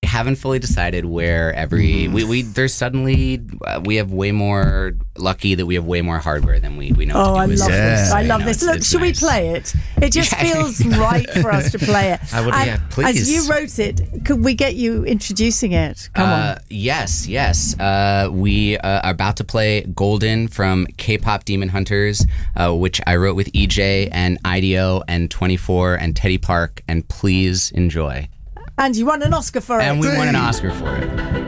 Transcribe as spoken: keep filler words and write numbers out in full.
haven't fully decided where every we, we there's suddenly uh, we have way more lucky that we have way more hardware than we we know. Oh, to I do love with this! it. I love know, this. it's- Look, it's should nice. we play it? It just Yeah. feels right for us to play it. I would- And yeah, please. As you wrote it, could we get you introducing it? Come Uh, yes, yes. Uh, we uh, are about to play Golden from K-pop Demon Hunters, uh, which I wrote with E J and I D O and twenty-four and Teddy Park, and please enjoy. on. And you won an Oscar for it. And we won an Oscar for it.